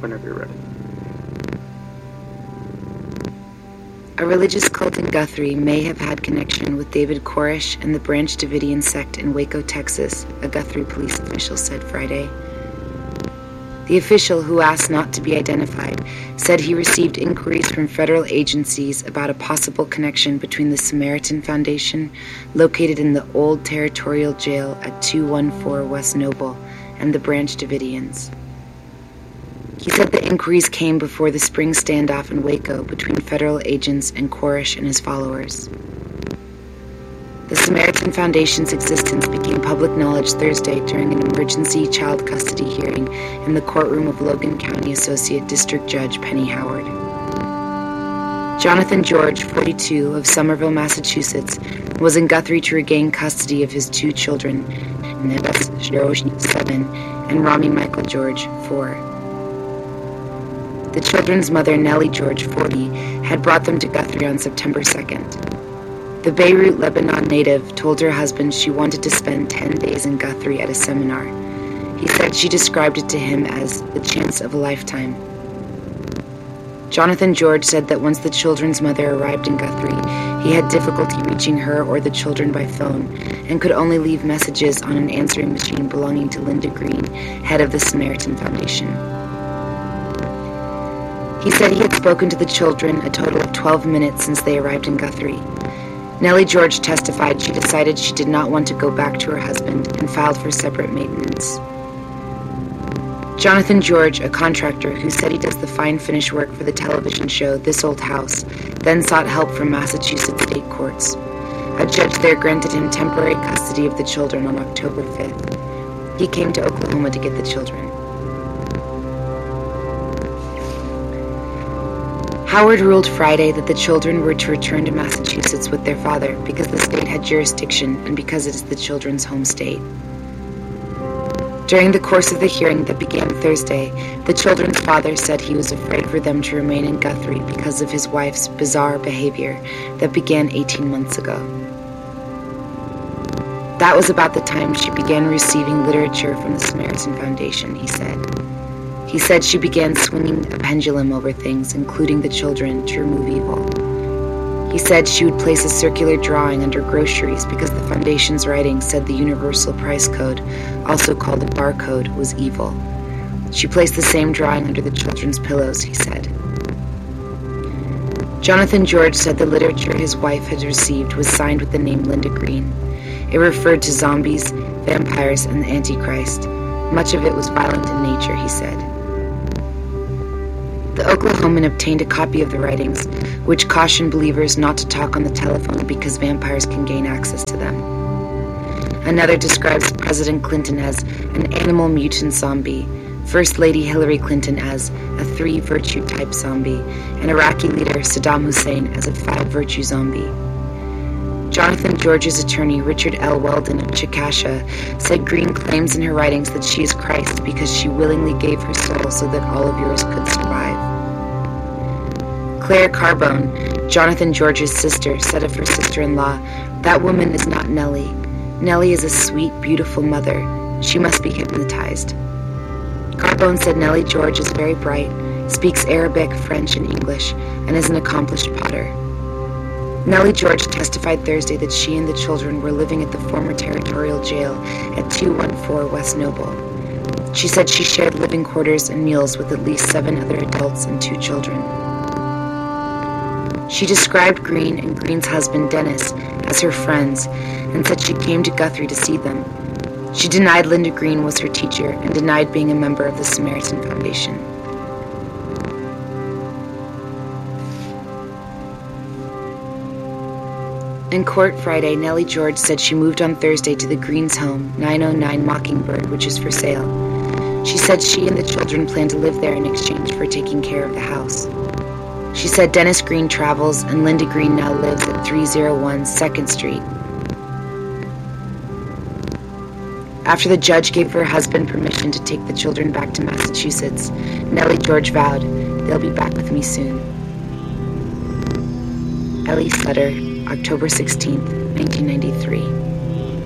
whenever you're ready. A religious cult in Guthrie may have had connection with David Koresh and the Branch Davidian sect in Waco, Texas, a Guthrie police official said Friday. The official, who asked not to be identified, said he received inquiries from federal agencies about a possible connection between the Samaritan Foundation, located in the old territorial jail at 214 West Noble, and the Branch Davidians. He said the inquiries came before the spring standoff in Waco between federal agents and Koresh and his followers. The Samaritan Foundation's existence became public knowledge Thursday during an emergency child custody hearing in the courtroom of Logan County Associate District Judge Penny Howard. Jonathan George, 42, of Somerville, Massachusetts, was in Guthrie to regain custody of his two children, Neves George, 7, and Rami Michael George, 4. The children's mother, Nellie George, 40, had brought them to Guthrie on September 2nd. The Beirut, Lebanon native told her husband she wanted to spend 10 days in Guthrie at a seminar. He said she described it to him as the chance of a lifetime. Jonathan George said that once the children's mother arrived in Guthrie, he had difficulty reaching her or the children by phone and could only leave messages on an answering machine belonging to Linda Green, head of the Samaritan Foundation. He said he had spoken to the children a total of 12 minutes since they arrived in Guthrie. Nellie George testified she decided she did not want to go back to her husband and filed for separate maintenance. Jonathan George, a contractor who said he does the fine finish work for the television show This Old House, then sought help from Massachusetts state courts. A judge there granted him temporary custody of the children on October 5th. He came to Oklahoma to get the children. Howard ruled Friday that the children were to return to Massachusetts with their father because the state had jurisdiction and because it is the children's home state. During the course of the hearing that began Thursday, the children's father said he was afraid for them to remain in Guthrie because of his wife's bizarre behavior that began 18 months ago. That was about the time she began receiving literature from the Samaritan Foundation, he said. He said she began swinging a pendulum over things, including the children, to remove evil. He said she would place a circular drawing under groceries because the Foundation's writing said the Universal Price Code, also called the barcode, was evil. She placed the same drawing under the children's pillows, he said. Jonathan George said the literature his wife had received was signed with the name Linda Green. It referred to zombies, vampires, and the Antichrist. Much of it was violent in nature, he said. The Oklahoman obtained a copy of the writings, which cautioned believers not to talk on the telephone because vampires can gain access to them. Another describes President Clinton as an animal mutant zombie, First Lady Hillary Clinton as a 3-virtue type zombie, and Iraqi leader Saddam Hussein as a 5-virtue zombie. Jonathan George's attorney, Richard L. Weldon of Chickasha, said Green claims in her writings that she is Christ because she willingly gave her soul so that all of yours could survive. Claire Carbone, Jonathan George's sister, said of her sister-in-law, "That woman is not Nellie. Nellie is a sweet, beautiful mother. She must be hypnotized." Carbone said Nellie George is very bright, speaks Arabic, French, and English, and is an accomplished potter. Nellie George testified Thursday that she and the children were living at the former territorial jail at 214 West Noble. She said she shared living quarters and meals with at least 7 other adults and 2 children. She described Green and Green's husband, Dennis, as her friends and said she came to Guthrie to see them. She denied Linda Green was her teacher and denied being a member of the Samaritan Foundation. In court Friday, Nellie George said she moved on Thursday to the Greens' home, 909 Mockingbird, which is for sale. She said she and the children plan to live there in exchange for taking care of the house. She said Dennis Green travels and Linda Green now lives at 301 2nd Street. After the judge gave her husband permission to take the children back to Massachusetts, Nellie George vowed, "They'll be back with me soon." Ellie Sutter, October 16, 1993.